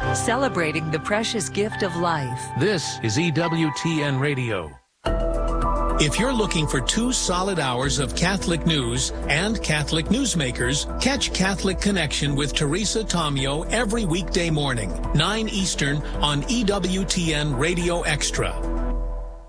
celebrating the precious gift of life. This is EWTN Radio. If you're looking for 2 solid hours of Catholic news and Catholic newsmakers, catch Catholic Connection with Teresa Tomeo every weekday morning, 9 Eastern on EWTN Radio Extra.